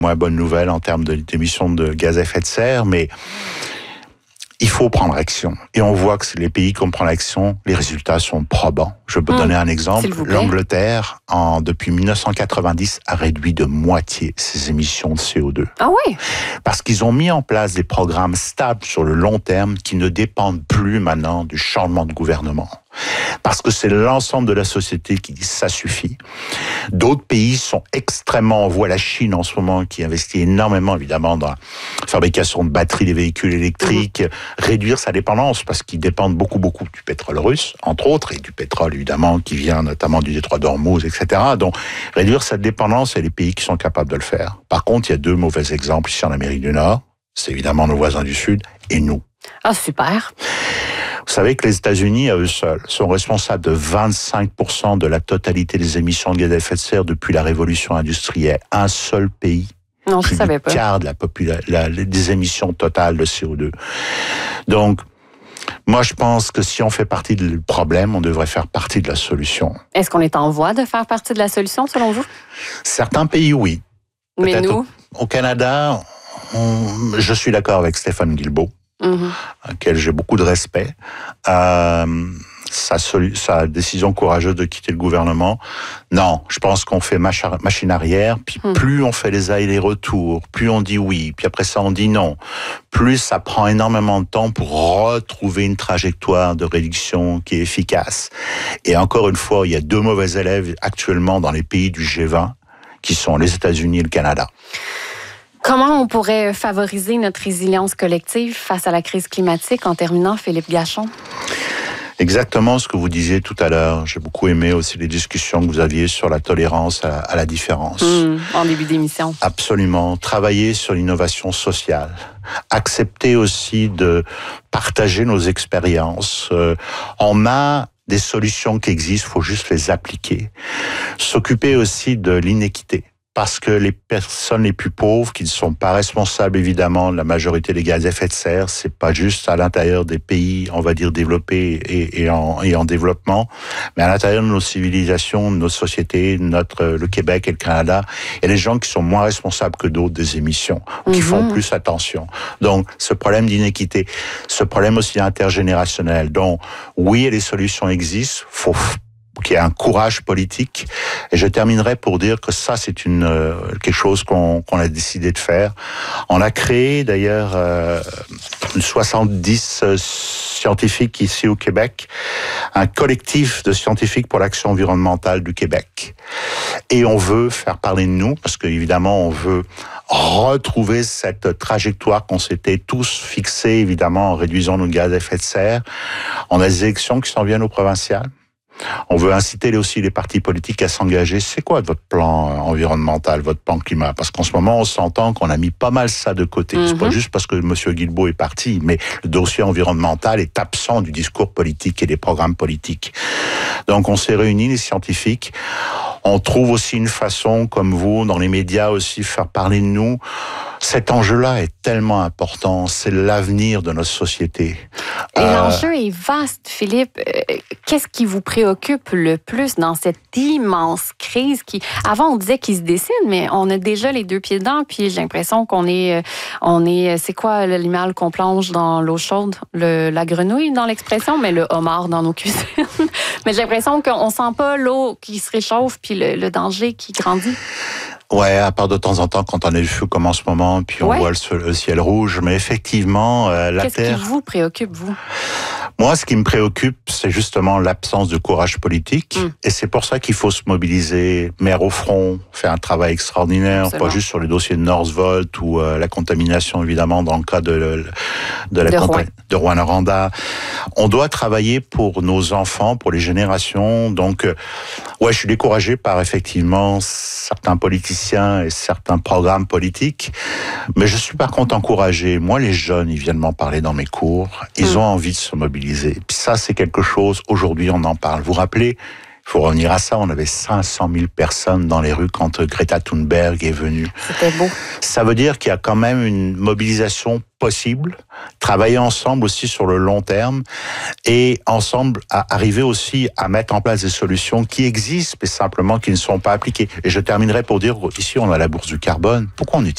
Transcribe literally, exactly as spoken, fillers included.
moins bonne nouvelle en termes d'émissions de gaz à effet de serre, mais il faut prendre action. Et on voit que les pays qui prennent action, les résultats sont probants. Je peux mmh. donner un exemple. L'Angleterre, en, depuis dix-neuf cent quatre-vingt-dix, a réduit de moitié ses émissions de C O deux. Ah oui? Parce qu'ils ont mis en place des programmes stables sur le long terme qui ne dépendent plus maintenant du changement de gouvernement. Parce que c'est l'ensemble de la société qui dit ça suffit. D'autres pays sont extrêmement, on voit la Chine en ce moment qui investit énormément évidemment dans la fabrication de batteries des véhicules électriques, mmh. réduire sa dépendance parce qu'ils dépendent beaucoup beaucoup du pétrole russe, entre autres, et du pétrole évidemment qui vient notamment du détroit d'Ormuz, et cetera. Donc réduire sa dépendance, et les pays qui sont capables de le faire. Par contre, il y a deux mauvais exemples ici en Amérique du Nord, c'est évidemment nos voisins du Sud et nous. Ah, super. Vous savez que les États-Unis, à eux seuls, sont responsables de vingt-cinq pour cent de la totalité des émissions de gaz à effet de serre depuis la révolution industrielle. Un seul pays. Non, je ne savais pas. Plus du quart de la popula- la, des émissions totales de C O deux. Donc, moi, je pense que si on fait partie du problème, on devrait faire partie de la solution. Est-ce qu'on est en voie de faire partie de la solution, selon vous? Certains pays, oui. Mais Peut-être nous? Au, au Canada, on, je suis d'accord avec Stéphane Guilbeault. Mmh. À laquelle j'ai beaucoup de respect. Euh, sa, solu- sa décision courageuse de quitter le gouvernement, non, je pense qu'on fait macha- machine arrière, puis mmh. plus on fait les allers-retours, plus on dit oui, puis après ça on dit non, plus ça prend énormément de temps pour retrouver une trajectoire de réduction qui est efficace. Et encore une fois, il y a deux mauvais élèves actuellement dans les pays du G vingt, qui sont les États-Unis et le Canada. Comment on pourrait favoriser notre résilience collective face à la crise climatique en terminant, Philippe Gachon? Exactement ce que vous disiez tout à l'heure. J'ai beaucoup aimé aussi les discussions que vous aviez sur la tolérance à, à la différence. Mmh, en début d'émission. Absolument. Travailler sur l'innovation sociale. Accepter aussi de partager nos expériences. Euh, on a des solutions qui existent, il faut juste les appliquer. S'occuper aussi de l'inéquité. Parce que les personnes les plus pauvres, qui ne sont pas responsables évidemment de la majorité des gaz à effet de serre, c'est pas juste à l'intérieur des pays, on va dire développés et, et, en, et en développement, mais à l'intérieur de nos civilisations, de nos sociétés, notre le Québec et le Canada, il y a des gens qui sont moins responsables que d'autres des émissions, qui mm-hmm. font plus attention. Donc, ce problème d'inéquité, ce problème aussi intergénérationnel. Donc, oui, les solutions existent, faut qu'il y ait un courage politique. Et je terminerai pour dire que ça, c'est une euh, quelque chose qu'on, qu'on a décidé de faire. On a créé d'ailleurs euh, soixante-dix euh, scientifiques ici au Québec, un collectif de scientifiques pour l'action environnementale du Québec. Et on veut faire parler de nous, parce qu'évidemment, on veut retrouver cette trajectoire qu'on s'était tous fixée, évidemment, en réduisant nos gaz à effet de serre. On a des élections qui s'en viennent au provincial. On veut inciter aussi les partis politiques à s'engager. C'est quoi votre plan environnemental, votre plan climat? Parce qu'en ce moment, on s'entend qu'on a mis pas mal ça de côté. Mm-hmm. C'est pas juste parce que M. Guilbeault est parti, mais le dossier environnemental est absent du discours politique et des programmes politiques. Donc, on s'est réunis, les scientifiques. On trouve aussi une façon, comme vous, dans les médias aussi, faire parler de nous. Cet enjeu-là est tellement important. C'est l'avenir de notre société. Et euh... l'enjeu est vaste, Philippe. Qu'est-ce qui vous préoccupe le plus dans cette immense crise qui, avant, on disait qu'il se dessine, mais on a déjà les deux pieds dedans, puis j'ai l'impression qu'on est, on est, c'est quoi l'animal qu'on plonge dans l'eau chaude? Le, la grenouille dans l'expression, mais le homard dans nos cuisines. Mais j'ai l'impression qu'on sent pas l'eau qui se réchauffe, puis le, le danger qui grandit. Ouais, à part de temps en temps quand on a le feu comme en ce moment, puis on ouais. voit le, le ciel rouge, mais effectivement, euh, la Qu'est-ce Terre... Qu'est-ce qui vous préoccupe, vous? Moi, ce qui me préoccupe, c'est justement l'absence de courage politique, mm. et c'est pour ça qu'il faut se mobiliser, mettre au front, faire un travail extraordinaire, Absolument. Pas juste sur les dossiers de Northvolt ou euh, la contamination, évidemment, dans le cas de, de la de conta- Rouen. de Rouyn-Noranda. On doit travailler pour nos enfants, pour les générations, donc, euh, ouais, je suis découragé par, effectivement, certains politiciens et certains programmes politiques, mais je suis par contre encouragé. Moi, les jeunes, ils viennent m'en parler dans mes cours, ils mmh. ont envie de se mobiliser. Puis ça, c'est quelque chose, aujourd'hui, on en parle. Vous vous rappelez, il faut revenir à ça, on avait cinq cent mille personnes dans les rues quand Greta Thunberg est venue. C'était beau. Ça veut dire qu'il y a quand même une mobilisation possible, travailler ensemble aussi sur le long terme et ensemble à arriver aussi à mettre en place des solutions qui existent mais simplement qui ne sont pas appliquées. Et je terminerai pour dire, ici on a la bourse du carbone, pourquoi on utilise